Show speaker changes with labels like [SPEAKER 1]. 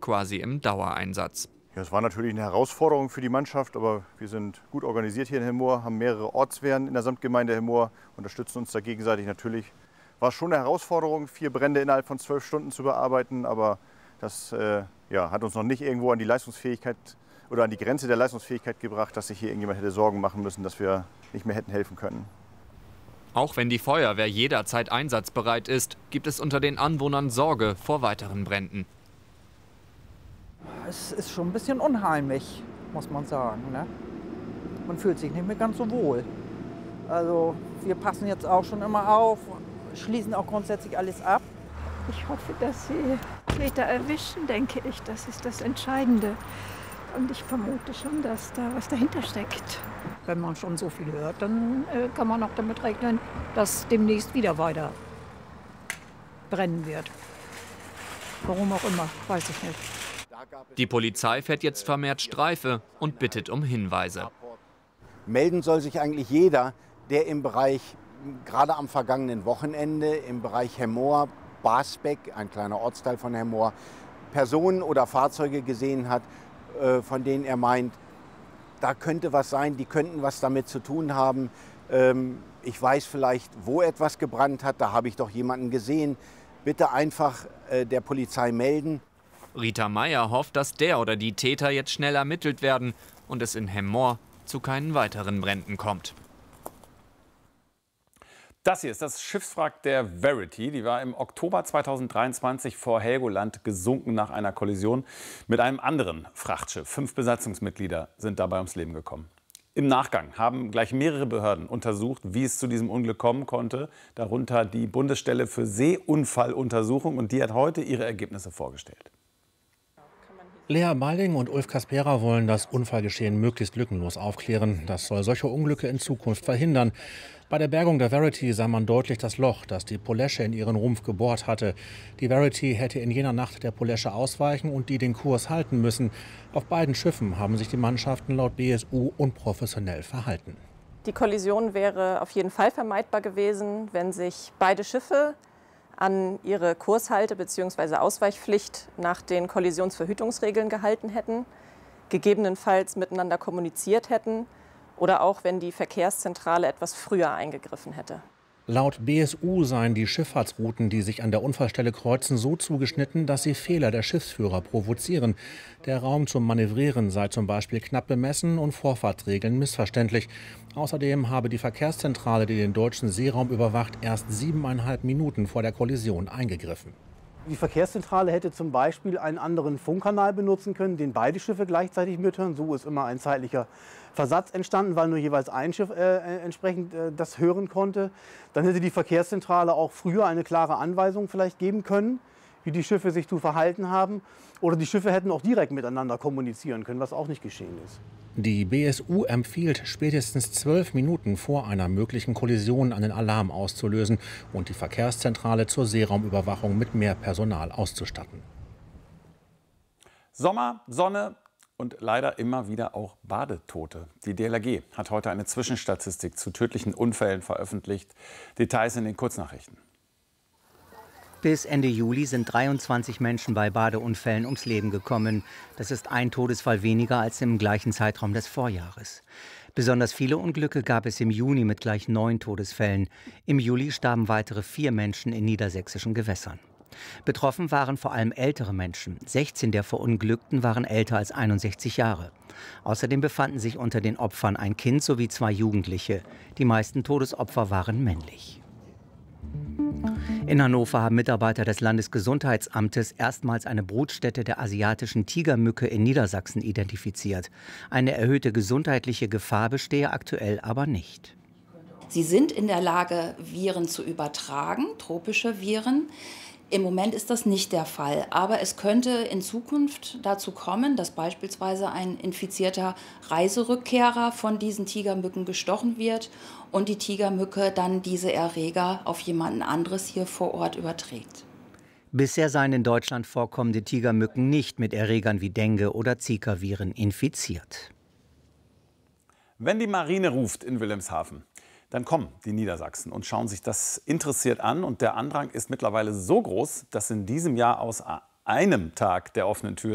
[SPEAKER 1] quasi im Dauereinsatz.
[SPEAKER 2] Ja, es war natürlich eine Herausforderung für die Mannschaft, aber wir sind gut organisiert hier in Hemmoor, haben mehrere Ortswehren in der Samtgemeinde Hemmoor, unterstützen uns da gegenseitig natürlich. War schon eine Herausforderung, 4 Brände innerhalb von 12 Stunden zu bearbeiten, aber das hat uns noch nicht irgendwo an die Leistungsfähigkeit oder an die Grenze der Leistungsfähigkeit gebracht, dass sich hier irgendjemand hätte Sorgen machen müssen, dass wir nicht mehr hätten helfen können.
[SPEAKER 1] Auch wenn die Feuerwehr jederzeit einsatzbereit ist, gibt es unter den Anwohnern Sorge vor weiteren Bränden.
[SPEAKER 3] Es ist schon ein bisschen unheimlich, muss man sagen, ne? Man fühlt sich nicht mehr ganz so wohl. Also wir passen jetzt auch schon immer auf, schließen auch grundsätzlich alles ab.
[SPEAKER 4] Ich hoffe, dass Sie Täter erwischen, denke ich. Das ist das Entscheidende. Und ich vermute schon, dass da was dahinter steckt.
[SPEAKER 5] Wenn man schon so viel hört, dann kann man auch damit rechnen, dass demnächst wieder weiter brennen wird. Warum auch immer, weiß ich nicht.
[SPEAKER 1] Die Polizei fährt jetzt vermehrt Streife und bittet um Hinweise.
[SPEAKER 6] Melden soll sich eigentlich jeder, der im Bereich, gerade am vergangenen Wochenende, im Bereich Hemmoor, Basbeck, ein kleiner Ortsteil von Hemmoor, Personen oder Fahrzeuge gesehen hat, von denen er meint, da könnte was sein, die könnten was damit zu tun haben. Ich weiß vielleicht, wo etwas gebrannt hat, da habe ich doch jemanden gesehen. Bitte einfach der Polizei melden.
[SPEAKER 1] Rita Meier hofft, dass der oder die Täter jetzt schnell ermittelt werden und es in Hemmoor zu keinen weiteren Bränden kommt.
[SPEAKER 7] Das hier ist das Schiffswrack der Verity. Die war im Oktober 2023 vor Helgoland gesunken nach einer Kollision mit einem anderen Frachtschiff. 5 Besatzungsmitglieder sind dabei ums Leben gekommen. Im Nachgang haben gleich mehrere Behörden untersucht, wie es zu diesem Unglück kommen konnte. Darunter die Bundesstelle für Seeunfalluntersuchung, und die hat heute ihre Ergebnisse vorgestellt.
[SPEAKER 8] Lea Balling und Ulf Kaspera wollen das Unfallgeschehen möglichst lückenlos aufklären. Das soll solche Unglücke in Zukunft verhindern. Bei der Bergung der Verity sah man deutlich das Loch, das die Polesche in ihren Rumpf gebohrt hatte. Die Verity hätte in jener Nacht der Polesche ausweichen und die den Kurs halten müssen. Auf beiden Schiffen haben sich die Mannschaften laut BSU unprofessionell verhalten.
[SPEAKER 9] Die Kollision wäre auf jeden Fall vermeidbar gewesen, wenn sich beide Schiffe an ihre Kurshalte- bzw. Ausweichpflicht nach den Kollisionsverhütungsregeln gehalten hätten, gegebenenfalls miteinander kommuniziert hätten oder auch wenn die Verkehrszentrale etwas früher eingegriffen hätte.
[SPEAKER 8] Laut BSU seien die Schifffahrtsrouten, die sich an der Unfallstelle kreuzen, so zugeschnitten, dass sie Fehler der Schiffsführer provozieren. Der Raum zum Manövrieren sei zum Beispiel knapp bemessen und Vorfahrtsregeln missverständlich. Außerdem habe die Verkehrszentrale, die den deutschen Seeraum überwacht, erst 7,5 Minuten vor der Kollision eingegriffen.
[SPEAKER 10] Die Verkehrszentrale hätte zum Beispiel einen anderen Funkkanal benutzen können, den beide Schiffe gleichzeitig mithören. So ist immer ein zeitlicher Versatz entstanden, weil nur jeweils ein Schiff entsprechend das hören konnte. Dann hätte die Verkehrszentrale auch früher eine klare Anweisung vielleicht geben können, wie die Schiffe sich zu verhalten haben. Oder die Schiffe hätten auch direkt miteinander kommunizieren können, was auch nicht geschehen ist.
[SPEAKER 8] Die BSU empfiehlt, spätestens 12 Minuten vor einer möglichen Kollision einen Alarm auszulösen und die Verkehrszentrale zur Seeraumüberwachung mit mehr Personal auszustatten.
[SPEAKER 7] Sommer, Sonne und leider immer wieder auch Badetote. Die DLRG hat heute eine Zwischenstatistik zu tödlichen Unfällen veröffentlicht. Details in den Kurznachrichten.
[SPEAKER 11] Bis Ende Juli sind 23 Menschen bei Badeunfällen ums Leben gekommen. Das ist ein Todesfall weniger als im gleichen Zeitraum des Vorjahres. Besonders viele Unglücke gab es im Juni mit gleich 9 Todesfällen. Im Juli starben weitere 4 Menschen in niedersächsischen Gewässern. Betroffen waren vor allem ältere Menschen. 16 der Verunglückten waren älter als 61 Jahre. Außerdem befanden sich unter den Opfern ein Kind sowie 2 Jugendliche. Die meisten Todesopfer waren männlich. In Hannover haben Mitarbeiter des Landesgesundheitsamtes erstmals eine Brutstätte der asiatischen Tigermücke in Niedersachsen identifiziert. Eine erhöhte gesundheitliche Gefahr bestehe aktuell aber nicht.
[SPEAKER 12] Sie sind in der Lage, Viren zu übertragen, tropische Viren. Im Moment ist das nicht der Fall, aber es könnte in Zukunft dazu kommen, dass beispielsweise ein infizierter Reiserückkehrer von diesen Tigermücken gestochen wird und die Tigermücke dann diese Erreger auf jemanden anderes hier vor Ort überträgt.
[SPEAKER 11] Bisher seien in Deutschland vorkommende Tigermücken nicht mit Erregern wie Dengue oder Zika-Viren infiziert.
[SPEAKER 7] Wenn die Marine ruft in Wilhelmshaven, dann kommen die Niedersachsen und schauen sich das interessiert an. Und der Andrang ist mittlerweile so groß, dass in diesem Jahr aus einem Tag der offenen Tür